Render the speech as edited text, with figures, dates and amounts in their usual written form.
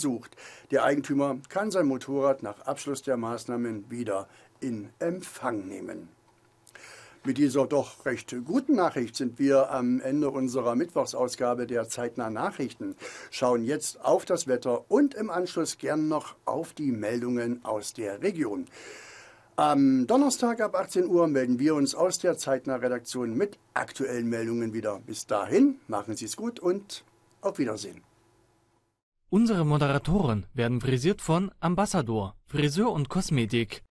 untersucht. Der Eigentümer kann sein Motorrad nach Abschluss der Maßnahmen wieder in Empfang nehmen. Mit dieser doch recht guten Nachricht sind wir am Ende unserer Mittwochsausgabe der Zeitnah Nachrichten. Schauen jetzt auf das Wetter und im Anschluss gern noch auf die Meldungen aus der Region. Am Donnerstag ab 18 Uhr melden wir uns aus der Zeitnah-Redaktion mit aktuellen Meldungen wieder. Bis dahin, machen Sie es gut und auf Wiedersehen. Unsere Moderatoren werden frisiert von Ambassador, Friseur und Kosmetik.